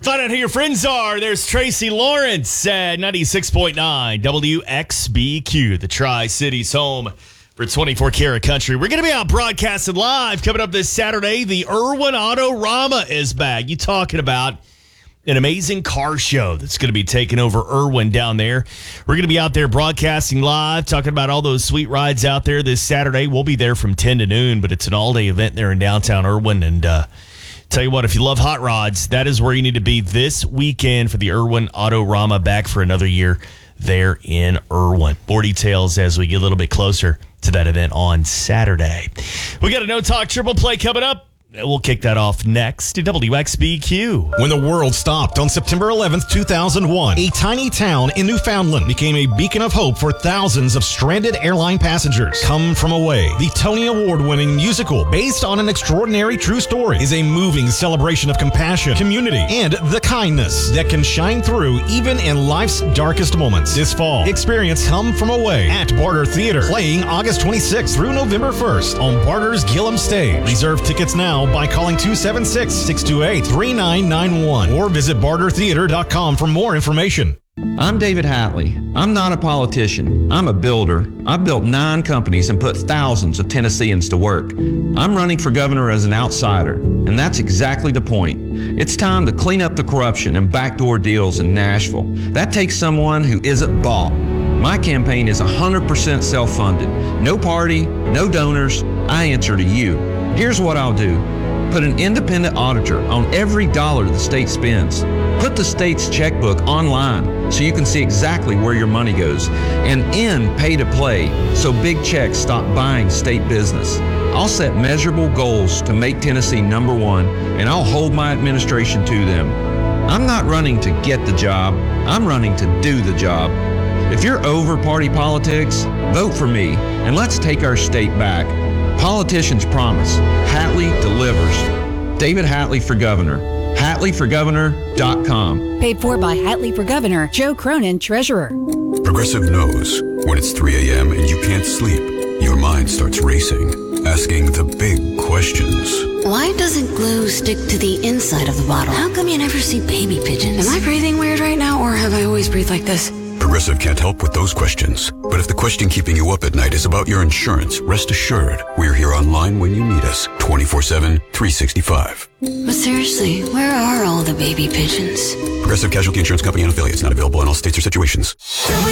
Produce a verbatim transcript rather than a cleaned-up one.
Find out who your friends are. There's Tracy Lawrence at ninety-six point nine W X B Q, the Tri-Cities home for twenty-four karat country. We're going to be out broadcasting live coming up this Saturday. The Irwin Autorama is back. You talking about an amazing car show that's going to be taking over Irwin down there. We're going to be out there broadcasting live, talking about all those sweet rides out there this Saturday. We'll be there from ten to noon, but it's an all-day event there in downtown Irwin. And uh, tell you what, if you love hot rods, that is where you need to be this weekend for the Irwin Autorama, back for another year there in Irwin. More details as we get a little bit closer to that event on Saturday. We got a No Talk Triple Play coming up. We'll kick that off next to W X B Q. When the world stopped on September eleventh, two thousand one, a tiny town in Newfoundland became a beacon of hope for thousands of stranded airline passengers. Come From Away, the Tony Award-winning musical based on an extraordinary true story, is a moving celebration of compassion, community, and the kindness that can shine through even in life's darkest moments. This fall, experience Come From Away at Barter Theater, playing August twenty-sixth through November first on Barter's Gillum Stage. Reserve tickets now by calling two seven six, six two eight, three nine nine one or visit barter theater dot com for more information. I'm David Hatley. I'm not a politician. I'm a builder. I've built nine companies and put thousands of Tennesseans to work. I'm running for governor as an outsider, and that's exactly the point. It's time to clean up the corruption and backdoor deals in Nashville. That takes someone who isn't bought. My campaign is one hundred percent self-funded. No party, no donors. I answer to you. Here's what I'll do. Put an independent auditor on every dollar the state spends. Put the state's checkbook online so you can see exactly where your money goes. And end pay to play so big checks stop buying state business. I'll set measurable goals to make Tennessee number one, and I'll hold my administration to them. I'm not running to get the job. I'm running to do the job. If you're over party politics, vote for me, and let's take our state back. Politicians promise. Hatley delivers. David Hatley for governor. Hatley for governor dot com. Paid for by Hatley for Governor, Joe Cronin, Treasurer. Progressive knows when it's three a.m. and you can't sleep, your mind starts racing, asking the big questions. Why doesn't glue stick to the inside of the bottle? How come you never see baby pigeons? Am I breathing weird right now, or have I always breathed like this? Progressive can't help with those questions. But if the question keeping you up at night is about your insurance, rest assured, we're here online when you need us, twenty-four seven, three sixty-five. But seriously, where are all the baby pigeons? Progressive Casualty Insurance Company and affiliates, not available in all states or situations.